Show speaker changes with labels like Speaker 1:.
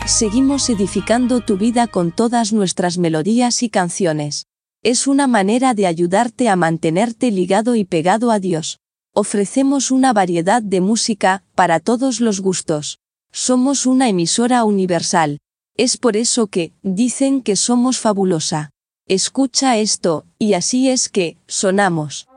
Speaker 1: Seguimos edificando tu vida con todas nuestras melodías y canciones. Es una manera de ayudarte a mantenerte ligado y pegado a Dios. Ofrecemos una variedad de música, para todos los gustos. Somos una emisora universal. Es por eso que, dicen que somos fabulosa. Escucha esto, y así es que, sonamos.